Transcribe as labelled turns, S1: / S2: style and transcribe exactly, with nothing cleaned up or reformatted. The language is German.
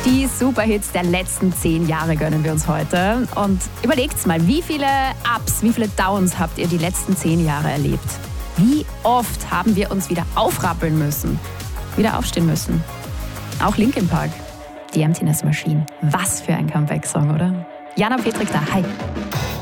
S1: Die Superhits der letzten zehn Jahre gönnen wir uns heute. Und überlegt's mal, wie viele Ups, wie viele Downs habt ihr die letzten zehn Jahre erlebt? Wie oft haben wir uns wieder aufrappeln müssen, wieder aufstehen müssen? Auch Linkin Park, die Emptiness Machine. Was für ein Comeback-Song, oder? Jana Petrik da, hi.